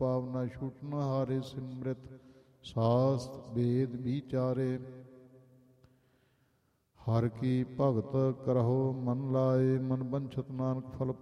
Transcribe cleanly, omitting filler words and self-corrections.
ਪਾਵਨਾ ਛੂਟਨ ਹਾਰੇ ਸਿਮਰਤ ਸਾਸਤ ਵੇਦ ਵਿਚਾਰੇ। ਹਰ ਕੀ ਭਗਤ ਕਰਹੁ ਮਨ ਲਾਏ, ਮਨ ਬੰਛਤ ਨਾਨਕ ਫਲ